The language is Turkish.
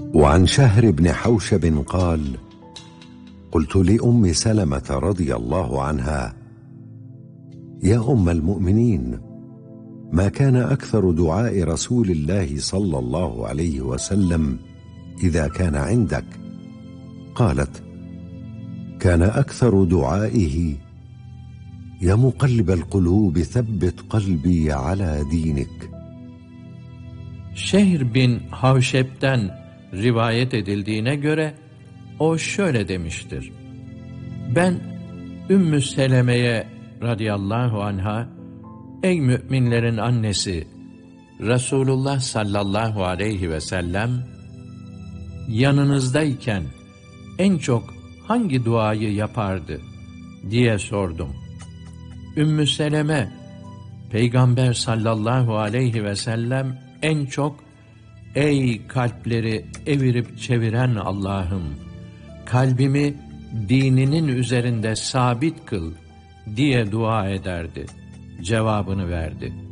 وعن شهر بن حوشب قال: قلت لأم سلمة رضي الله عنها: يا أم المؤمنين، ما كان أكثر دعاء رسول الله صلى الله عليه وسلم إذا كان عندك؟ قالت: كان أكثر دعائه: يا مقلب القلوب ثبت قلبي على دينك. Şehr bin Havşeb'den rivayet edildiğine göre o şöyle demiştir: Ben Ümmü Seleme'ye radıyallahu anha, ey müminlerin annesi, Resulullah sallallahu aleyhi ve sellem yanınızdayken en çok hangi duayı yapardı diye sordum. Ümmü Seleme, Peygamber sallallahu aleyhi ve sellem en çok ey kalpleri evirip çeviren Allah'ım, kalbimi dininin üzerinde sabit kıl diye dua ederdi cevabını verdi.